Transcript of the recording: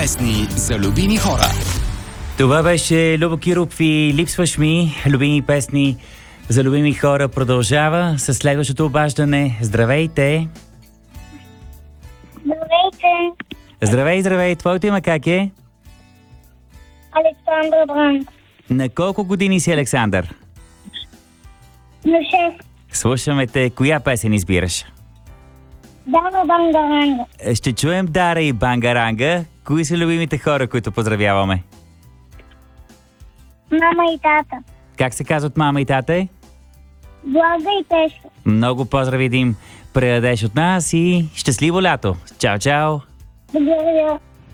Песни за любими хора. Това беше Любо Киров и Липсваш ми. Любими песни за любими хора продължава с следващото обаждане. Здравейте! Здравейте! Здравей! Твоето име как е? Александър Бранко. На колко години си, Александър? На 6. Слушаме те. Коя песен избираш? Дава Бангаранга. Ще чуем Дара и Бангаранга. Кои са любимите хора, които поздравяваме? Мама и тата. Как се казват мама и тате? Блага и Пешка. Много поздрави да им предадеш от нас и щастливо лято! Чао, чао! Благодаря.